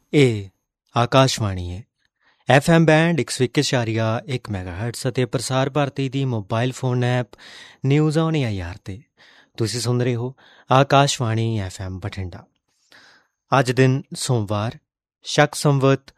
ਇਹ ਆਕਾਸ਼ਵਾਣੀ ਹੈ। FM band 101.1 megahertz ਅਤੇ ਪ੍ਰਸਾਰ ਭਾਰਤੀ ਦੀ mobile phone app news on AIR 'ਤੇ ਤੁਸੀਂ ਸੁਣ ਰਹੇ ਹੋ ਆਕਾਸ਼ਵਾਣੀ FM ਬਠਿੰਡਾ। ਅੱਜ ਦਿਨ ਸੋਮਵਾਰ, ਸ਼ਕ ਸੰਵਤ